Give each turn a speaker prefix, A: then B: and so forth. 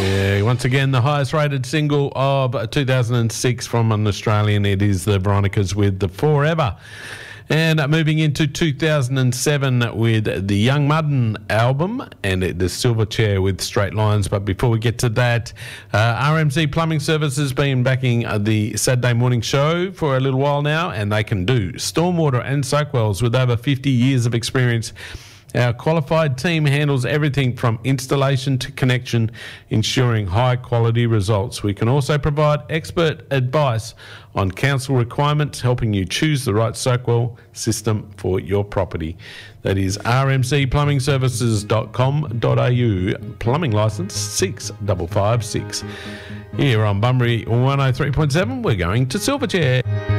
A: Yeah, once again, the highest rated single of 2006 from an Australian. It is the Veronicas with the Forever. And moving into 2007 with the Young Mudden album and the Silverchair with Straight Lines. But before we get to that, RMC Plumbing Services has been backing the Saturday morning show for a little while now, and they can do stormwater and soak wells with over 50 years of experience. Our qualified team handles everything from installation to connection, ensuring high quality results. We can also provide expert advice on council requirements, helping you choose the right soakwell system for your property. That is rmcplumbingservices.com.au, plumbing licence 6556. Here on Bunbury 103.7, we're going to Silverchair.